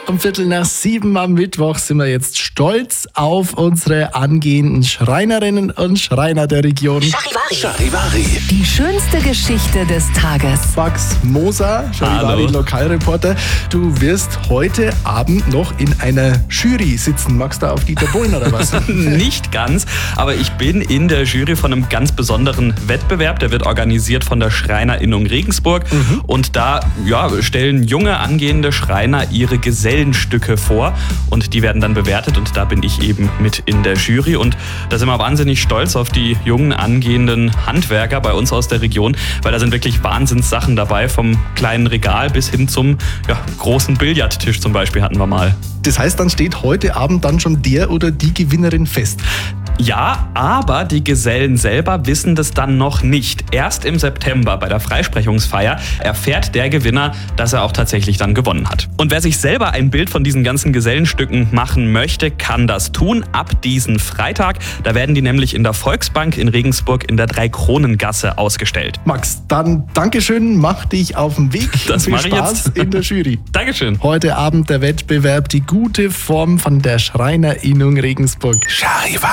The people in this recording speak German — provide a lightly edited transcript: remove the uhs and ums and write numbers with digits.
Um 6:15 am Mittwoch sind wir jetzt stolz auf unsere angehenden Schreinerinnen und Schreiner der Region. Charivari. Die schönste Geschichte des Tages. Max Moser, Charivari Lokalreporter. Du wirst heute Abend noch in einer Jury sitzen. Magst du auf Dieter Bohlen oder was? Nicht ganz, aber ich bin in der Jury von einem ganz besonderen Wettbewerb. Der wird organisiert von der Schreinerinnung Regensburg. Und da stellen junge angehende Schreiner ihre Gesellenstücke vor und die werden dann bewertet und da bin ich eben mit in der Jury und da sind wir wahnsinnig stolz auf die jungen angehenden Handwerker bei uns aus der Region, weil da sind wirklich Wahnsinnssachen dabei, vom kleinen Regal bis hin zum großen Billardtisch zum Beispiel hatten wir mal. Das heißt, dann steht heute Abend dann schon der oder die Gewinnerin fest. Ja, aber die Gesellen selber wissen das dann noch nicht. Erst im September bei der Freisprechungsfeier erfährt der Gewinner, dass er auch tatsächlich dann gewonnen hat. Und wer sich selber ein Bild von diesen ganzen Gesellenstücken machen möchte, kann das tun ab diesen Freitag. Da werden die nämlich in der Volksbank in Regensburg in der Dreikronengasse ausgestellt. Max, dann Dankeschön, mach dich auf den Weg. Das Viel mache ich Spaß jetzt. in der Jury. Dankeschön. Heute Abend der Wettbewerb Die gute Form von der Schreinerinnung Regensburg. Charivari.